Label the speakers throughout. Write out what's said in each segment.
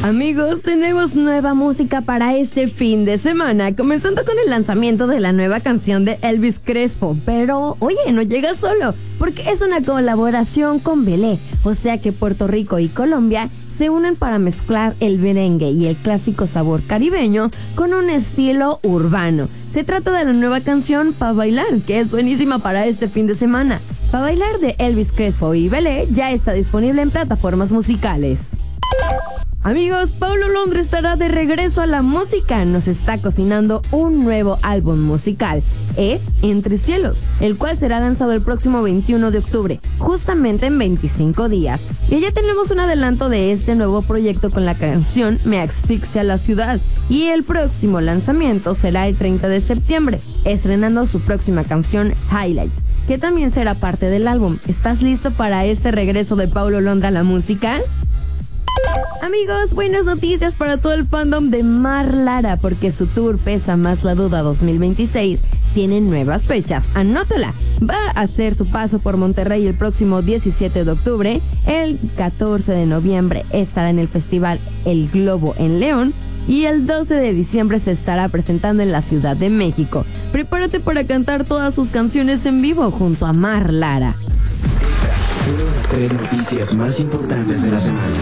Speaker 1: Amigos, tenemos nueva música para este fin de semana, comenzando con el lanzamiento de la nueva canción de Elvis Crespo. Pero, oye, no llega solo, porque es una colaboración con Belé, o sea que Puerto Rico y Colombia se unen para mezclar el merengue y el clásico sabor caribeño con un estilo urbano. Se trata de la nueva canción Pa' Bailar, que es buenísima para este fin de semana. Pa' Bailar de Elvis Crespo y Belé ya está disponible en plataformas musicales. Amigos, Paulo Londra estará de regreso a la música. Nos está cocinando un nuevo álbum musical. Es Entre Cielos, el cual será lanzado el próximo 21 de octubre, justamente en 25 días. Y ya tenemos un adelanto de este nuevo proyecto con la canción Me Asfixia la Ciudad. Y el próximo lanzamiento será el 30 de septiembre, estrenando su próxima canción Highlights, que también será parte del álbum. ¿Estás listo para ese regreso de Paulo Londra a la música? Amigos, buenas noticias para todo el fandom de Mar Lara, porque su tour Pesa Más la Duda 2026 tiene nuevas fechas. Anótala. Va a hacer su paso por Monterrey el próximo 17 de octubre. El 14 de noviembre estará en el festival El Globo en León. Y el 12 de diciembre se estará presentando en la Ciudad de México. Prepárate para cantar todas sus canciones en vivo junto a Mar Lara.
Speaker 2: Estas fueron las 3 noticias más importantes de la semana.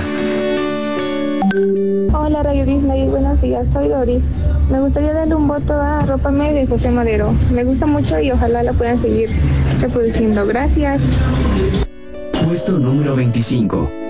Speaker 3: Hola Radio Disney, buenos días, soy Doris. Me gustaría darle un voto a Arrópame de José Madero. Me gusta mucho y ojalá la puedan seguir reproduciendo. Gracias.
Speaker 2: Puesto número 25.